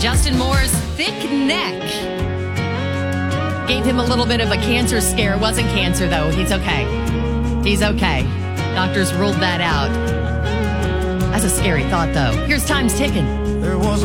Justin Moore's thick neck gave him a little bit of a cancer scare. It wasn't cancer, though. He's okay. He's okay. Doctors ruled that out. That's a scary thought, though. Here's Time's ticking. There was